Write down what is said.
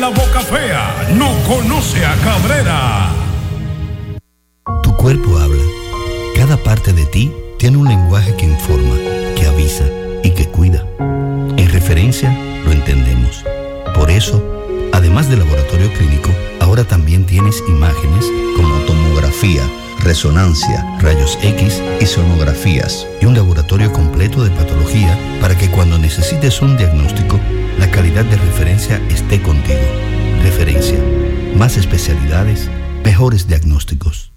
La boca fea no conoce a Cabrera. Tu cuerpo habla. Cada parte de ti tiene un lenguaje que informa, que avisa y que cuida. En Referencia lo entendemos. Por eso, además del laboratorio clínico, ahora también tienes imágenes como tomografía, resonancia, rayos X y sonografías, y un laboratorio completo de patología para que cuando necesites un diagnóstico, la calidad de Referencia esté contigo. Referencia. Más especialidades, mejores diagnósticos.